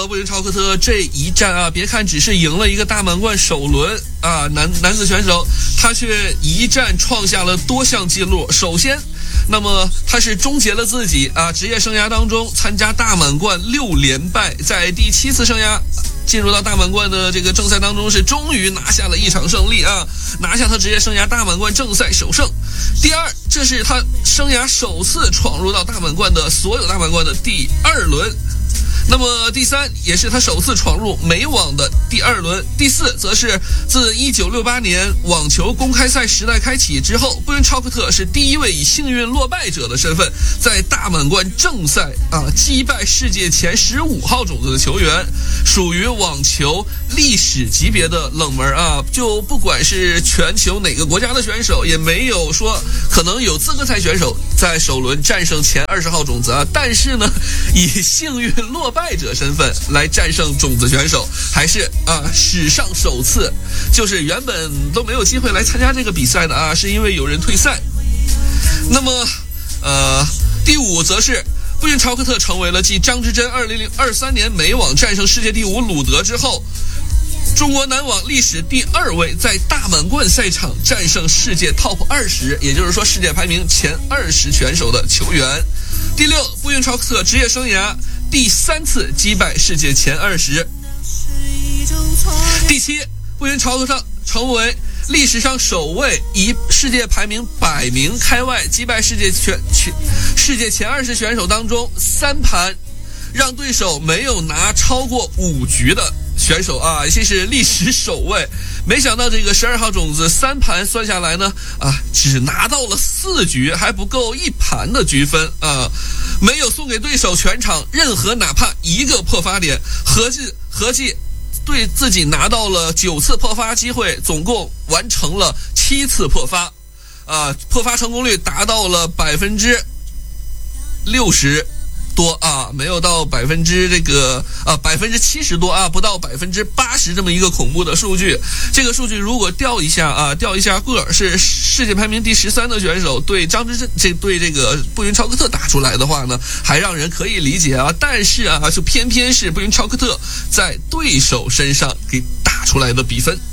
布云超克特这一战啊，别看只是赢了一个大满贯首轮啊，男子选手，他却一战创下了多项纪录。首先，那么他是终结了自己职业生涯当中参加大满贯6连败，在第7次生涯进入到大满贯的这个正赛当中，是终于拿下了一场胜利啊，拿下他职业生涯大满贯正赛首胜。第二，这是他生涯首次闯入到大满贯的所有大满贯的第2轮。那么第三，也是他首次闯入美网的第2轮。第四，则是自1968年网球公开赛时代开启之后，布云超克特是第一位以幸运落败者的身份，在大满贯正赛击败世界前15号种子的球员，属于网球历史级别的冷门啊！就不管是全球哪个国家的选手，也没有说可能有资格赛选手在首轮战胜前20号种子啊，但是呢，以幸运落败者身份来战胜种子选手，还是史上首次。就是原本都没有机会来参加这个比赛的啊，是因为有人退赛。那么第五，则是布云超克特成为了继张之臻2023年美网战胜世界第5鲁德之后，中国男网历史第2位在大满贯赛场战胜世界 TOP 20，也就是说世界排名前20选手的球员。第六，布云超克特职业生涯第3次击败世界前20。第七，布云超克特成为历史上首位以世界排名100名开外击败世界前20选手当中3盘让对手没有拿超过5局的选手啊，这是历史首位。没想到这个12号种子3盘算下来呢只拿到了4局，还不够1盘的局分啊，没有送给对手全场任何哪怕一个破发点，合计对自己拿到了9次破发机会，总共完成了7次破发破发成功率达到了60%多没有到70%多不到80%这么一个恐怖的数据。这个数据如果调一下个，是世界排名第13的选手对张之臻对这个布云超克特打出来的话呢，还让人可以理解但是就偏偏是布云超克特在对手身上给打出来的比分。